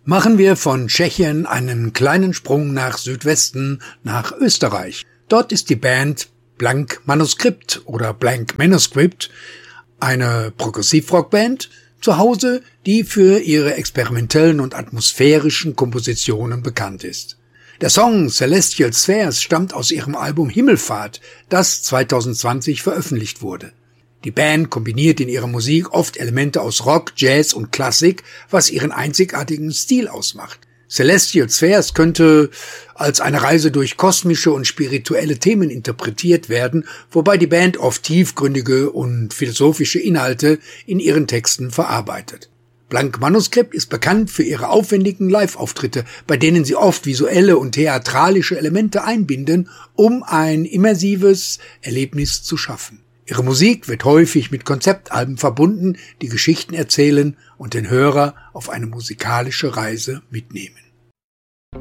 Machen wir von Tschechien einen kleinen Sprung nach Südwesten, nach Österreich. Dort ist die Band Blank Manuskript oder Blank Manuscript, eine Progressivrockband, zu Hause, die für ihre experimentellen und atmosphärischen Kompositionen bekannt ist. Der Song Celestial Spheres stammt aus ihrem Album Himmelfahrt, das 2020 veröffentlicht wurde. Die Band kombiniert in ihrer Musik oft Elemente aus Rock, Jazz und Klassik, was ihren einzigartigen Stil ausmacht. Celestial Spheres könnte als eine Reise durch kosmische und spirituelle Themen interpretiert werden, wobei die Band oft tiefgründige und philosophische Inhalte in ihren Texten verarbeitet. Blank Manuskript ist bekannt für ihre aufwendigen Live-Auftritte, bei denen sie oft visuelle und theatralische Elemente einbinden, um ein immersives Erlebnis zu schaffen. Ihre Musik wird häufig mit Konzeptalben verbunden, die Geschichten erzählen und den Hörer auf eine musikalische Reise mitnehmen.